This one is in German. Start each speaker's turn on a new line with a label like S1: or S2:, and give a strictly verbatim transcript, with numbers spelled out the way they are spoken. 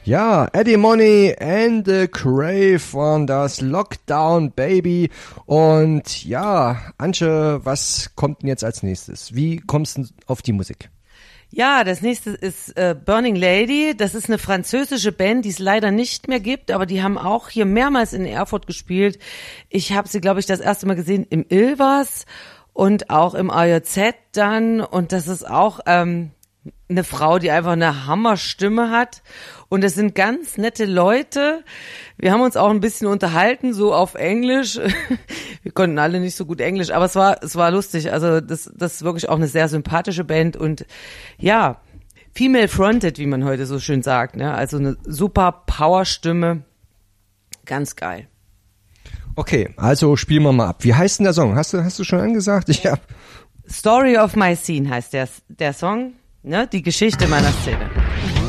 S1: Ja, Eddie Money and the Crave von das Lockdown Baby. Und ja, Antje, was kommt denn jetzt als nächstes? Wie kommst du auf die Musik?
S2: Ja, das nächste ist äh, Burning Lady. Das ist eine französische Band, die es leider nicht mehr gibt, aber die haben auch hier mehrmals in Erfurt gespielt. Ich habe sie, glaube ich, das erste Mal gesehen im Ilvers und auch im A J Z dann. Und das ist auch ähm, eine Frau, die einfach eine Hammerstimme hat. Und es sind ganz nette Leute. Wir haben uns auch ein bisschen unterhalten, so auf Englisch. Wir konnten alle nicht so gut Englisch, aber es war es war lustig. Also das das ist wirklich auch eine sehr sympathische Band und ja, female fronted, wie man heute so schön sagt, ne? Also eine super Powerstimme. Ganz geil.
S1: Okay, also spielen wir mal ab. Wie heißt denn der Song? Hast du hast du schon angesagt? Ich hab
S2: Story of My Scene heißt der der Song, ne? Die Geschichte meiner Szene.